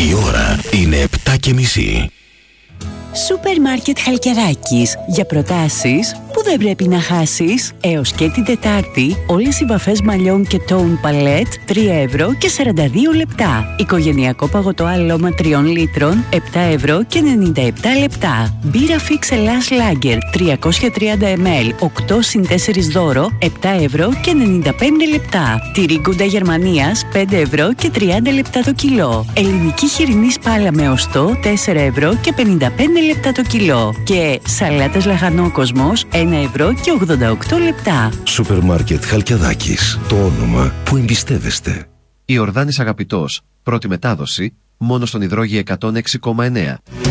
Η ώρα είναι 7:30. Σούπερ Μάρκετ Χαλκιδάκης. Για προτάσεις που δεν πρέπει να χάσεις. Έως και την Τετάρτη, όλες οι βαφές μαλλιών και τόουν παλέτ 3 € και 42 λεπτά. Οικογενειακό παγωτό αλώμα 3 λίτρων 7 € και 97 λεπτά. Μπύρα Fix Ελλάς Lager 330 ml 8 συν 4 δώρο 7 € και 95 λεπτά. Τυρί Γκούντα Γερμανίας 5 € και 30 λεπτά το κιλό. Ελληνική χοιρινή σπάλα με οστό 4 € και 55 λεπτά το κιλό. Και σαλάτες Λαχανόκοσμος 1 € και 88 λεπτά. Σούπερ Μάρκετ Χαλκιδάκης. Το όνομα που εμπιστεύεστε. Ιορδάνης Αγαπητός. Πρώτη μετάδοση μόνο στον υδρόγειο 106,9.